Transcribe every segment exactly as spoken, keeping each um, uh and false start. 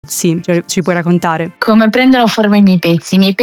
Sì, cioè, ci puoi raccontare? Come prendono forma i miei pezzi? I miei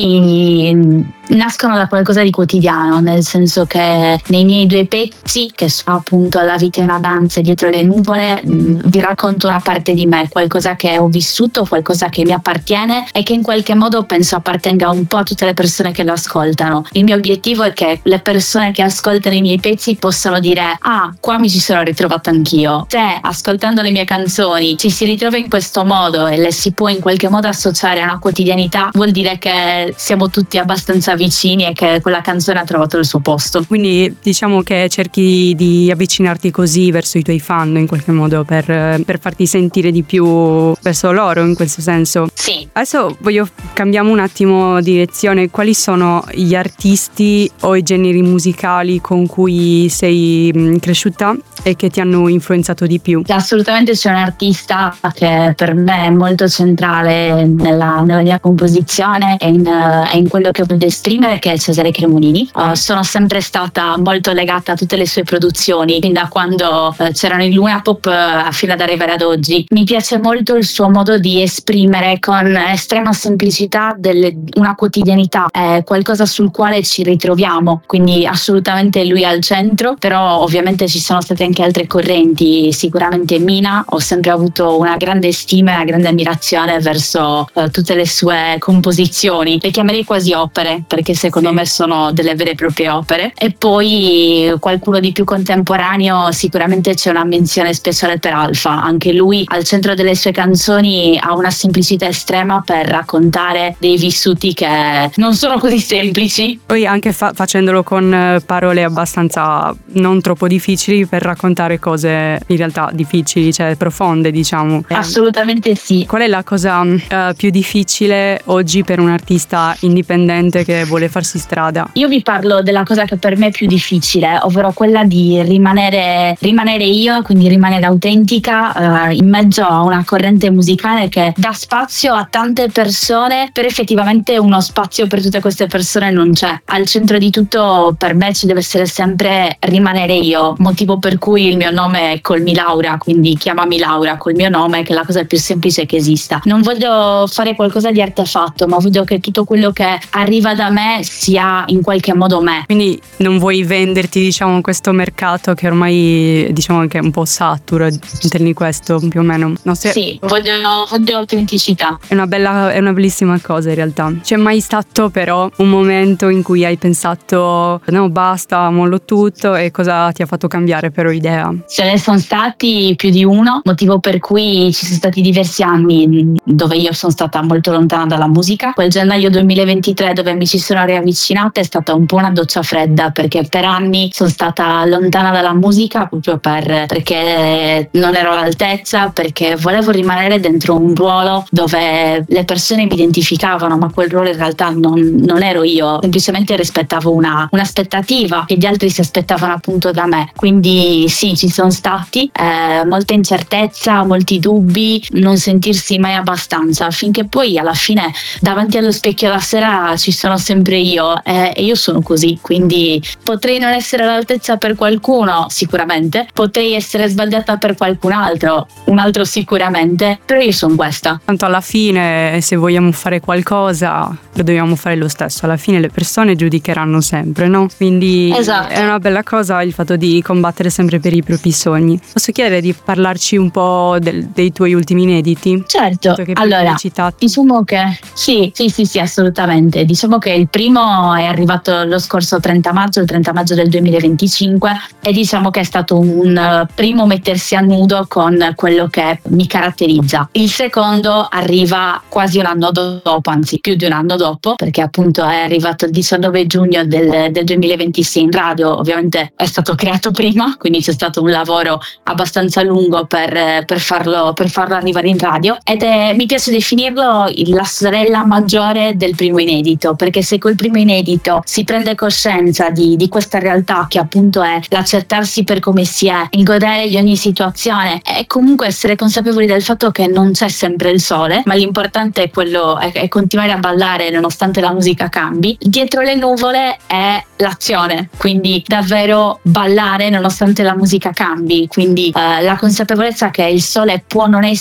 pezzi nascono da qualcosa di quotidiano, nel senso che nei miei due pezzi, che sono appunto La vita è una danza e Dietro le nuvole, vi racconto una parte di me, qualcosa che ho vissuto, qualcosa che mi appartiene e che in qualche modo penso appartenga un po' a tutte le persone che lo ascoltano. Il mio obiettivo è che le persone che ascoltano i miei pezzi possano dire: ah, qua mi ci sono ritrovata anch'io. Se ascoltando le mie canzoni ci si ritrova in questo modo e le si può in qualche modo associare a una quotidianità, vuol dire che siamo tutti abbastanza vicini e che quella canzone ha trovato il suo posto. Quindi diciamo che cerchi di avvicinarti così verso i tuoi fan in qualche modo per, per farti sentire di più verso loro, in questo senso. Sì. Adesso voglio cambiamo un attimo direzione. Quali sono gli artisti o i generi musicali con cui sei cresciuta e che ti hanno influenzato di più? Assolutamente c'è un artista che per me è molto centrale nella, nella mia composizione e in, uh, in quello che voglio esprimere, che è Cesare Cremonini. Uh, sono sempre stata molto legata a tutte le sue produzioni, fin da quando uh, c'erano i Luna Pop uh, fino ad arrivare ad oggi. Mi piace molto il suo modo di esprimere con estrema semplicità delle, una quotidianità, è qualcosa sul quale ci ritroviamo, quindi assolutamente lui al centro, però ovviamente ci sono state anche altre correnti. Sicuramente Mina, ho sempre avuto una grande stima e una grande ammirazione verso uh, tutte le sue composizioni, le chiamerei quasi opere perché secondo sì. me sono delle vere e proprie opere. E poi qualcuno di più contemporaneo, sicuramente c'è una menzione speciale per Alpha, anche lui al centro delle sue canzoni ha una semplicità estrema per raccontare dei vissuti che non sono così semplici. Poi anche fa- facendolo con parole abbastanza non troppo difficili per raccontare cose in realtà difficili, cioè profonde, diciamo. Assolutamente sì. Qual è la cosa uh, più difficile oggi per un artista indipendente che vuole farsi strada? Io vi parlo della cosa che per me è più difficile, ovvero quella di rimanere, rimanere io, quindi rimanere autentica uh, in mezzo a una corrente musicale che dà spazio a tante persone, però effettivamente uno spazio per tutte queste persone non c'è. Al centro di tutto per me ci deve essere sempre rimanere io, motivo per cui il mio nome è Call Me Laura, quindi chiamami Laura col mio nome, che è la cosa più semplice che esista. Non voglio fare qualcosa di artefatto, ma voglio che tutto quello che arriva da me sia in qualche modo me. Quindi non vuoi venderti, diciamo, in questo mercato che ormai diciamo anche è un po' saturo, intendi questo più o meno? No, se... Sì, voglio, voglio autenticità. È una bella, è una bellissima cosa in realtà. C'è mai stato però un momento in cui hai pensato no basta, mollo tutto, e cosa ti ha fatto cambiare però idea? Ce ne sono stati più di uno, motivo per cui ci sono stati diversi anni dove io sono stata molto lontana dalla musica. Quel gennaio duemilaventitré dove mi ci sono riavvicinata è stata un po' una doccia fredda, perché per anni sono stata lontana dalla musica proprio per, perché non ero all'altezza, perché volevo rimanere dentro un ruolo dove le persone mi identificavano, ma quel ruolo in realtà non, non ero io, semplicemente rispettavo una, un'aspettativa che gli altri si aspettavano appunto da me. Quindi sì, ci sono stati eh, molta incertezza, molti dubbi, non sentirsi mai abbastanza, finché poi alla fine davanti allo specchio la sera ci sono sempre io eh, e io sono così, quindi potrei non essere all'altezza per qualcuno sicuramente, potrei essere sbagliata per qualcun altro, un altro sicuramente, però io sono questa. Tanto alla fine se vogliamo fare qualcosa lo dobbiamo fare lo stesso, alla fine le persone giudicheranno sempre, no? Quindi esatto. È una bella cosa il fatto di combattere sempre per i propri sogni. Posso chiedere di parlarci un po' del, dei tuoi ultimi inediti? Certo, allora diciamo che sì, sì, sì, sì, assolutamente. Diciamo che il primo è arrivato lo scorso trenta maggio, il trenta maggio del duemilaventicinque, e diciamo che è stato un primo mettersi a nudo con quello che mi caratterizza. Il secondo arriva quasi un anno dopo, anzi più di un anno dopo, perché appunto è arrivato il diciannove giugno del, del duemilaventisei in radio. Ovviamente è stato creato prima, quindi c'è stato un lavoro abbastanza lungo per, per farlo per farlo arrivare in radio, ed è, mi piace definirlo la sorella maggiore del primo inedito, perché se col primo inedito si prende coscienza di, di questa realtà che appunto è l'accettarsi per come si è, il godere di ogni situazione e comunque essere consapevoli del fatto che non c'è sempre il sole, ma l'importante è quello è, è continuare a ballare nonostante la musica cambi. Dietro le nuvole è l'azione, quindi davvero ballare nonostante la musica cambi, quindi eh, la consapevolezza che il sole può non esserci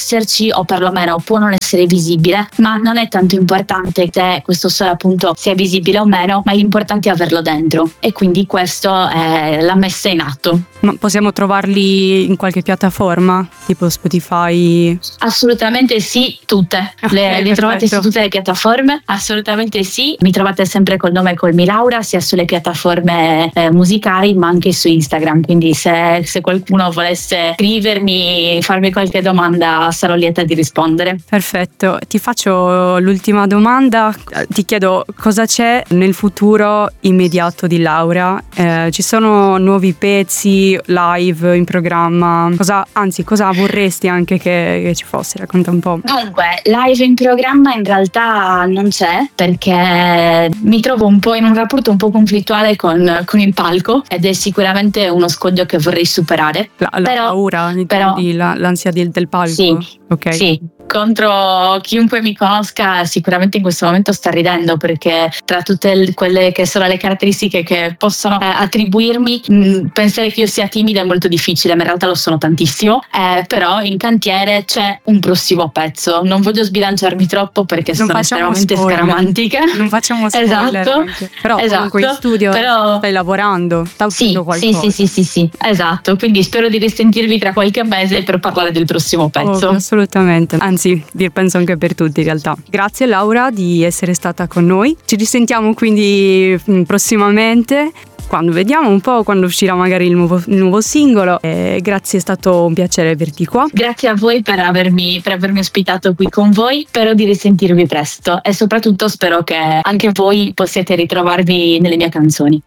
o perlomeno può non essere visibile, ma non è tanto importante se questo sole appunto sia visibile o meno, ma l'importante è averlo dentro, e quindi questo è la messa in atto. Ma possiamo trovarli in qualche piattaforma, tipo Spotify? Assolutamente sì, tutte. Le, le trovate su tutte le piattaforme? Assolutamente sì. Mi trovate sempre col nome Colmi Laura, sia sulle piattaforme eh, musicali, ma anche su Instagram. Quindi se, se qualcuno volesse scrivermi, farmi qualche domanda, sarò lieta di rispondere. Perfetto. Ti faccio l'ultima domanda. Ti chiedo cosa c'è nel futuro immediato di Laura. Eh, ci sono nuovi pezzi live in programma? Cosa, anzi, cosa vorresti anche che, che ci fosse? Racconta un po'. Dunque, live in programma in realtà non c'è, perché mi trovo un po' in un rapporto un po' conflittuale con, con il palco, ed è sicuramente uno scoglio che vorrei superare. La, la però, paura, però, la, l'ansia del, del palco? Sì, okay. Sì. Contro chiunque mi conosca sicuramente in questo momento sta ridendo, perché tra tutte le, quelle che sono le caratteristiche che possono eh, attribuirmi, mh, pensare che io sia timida è molto difficile, ma in realtà lo sono tantissimo. Eh, però in cantiere c'è un prossimo pezzo, non voglio sbilanciarmi troppo perché non sono estremamente spoiler. scaramantica. Non facciamo spoiler. Esatto, anche. Però esatto, comunque in studio però, stai lavorando, sta uscendo sì, qualcosa. Sì, sì, sì, sì, sì, esatto, quindi spero di risentirvi tra qualche mese per parlare del prossimo pezzo. Oh, assolutamente, anzi penso anche per tutti in realtà. Grazie Laura di essere stata con noi, ci risentiamo quindi prossimamente, quando vediamo un po' quando uscirà magari il nuovo, il nuovo singolo. Eh, grazie, è stato un piacere averti qua. Grazie a voi per avermi, per avermi ospitato qui con voi, spero di risentirvi presto e soprattutto spero che anche voi possiate ritrovarvi nelle mie canzoni.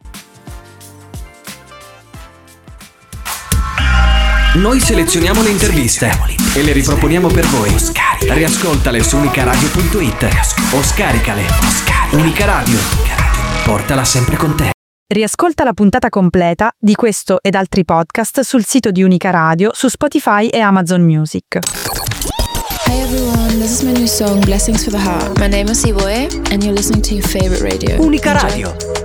Noi selezioniamo le interviste e le riproponiamo per voi. Riascoltale su unicaradio punto it o scaricale. Unica Radio, portala sempre con te. Riascolta la puntata completa di questo ed altri podcast sul sito di Unica Radio, su Spotify e Amazon Music. Hi everyone, this is my new song Blessings for the Heart. My name is Ivoe and you're listening to your favorite radio. Unica Radio.